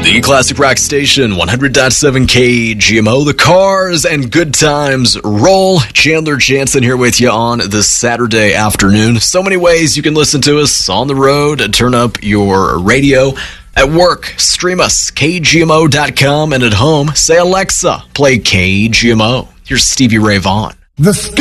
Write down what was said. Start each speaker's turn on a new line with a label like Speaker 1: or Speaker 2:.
Speaker 1: The Classic Rock Station, 100.7 KGMO. The cars and good times roll. Chandler Jansen here with you on this Saturday afternoon. So many ways you can listen to us on the road, turn up your radio. At work, stream us, KGMO.com, and at home, say, Alexa, play KGMO. Here's Stevie Ray Vaughan.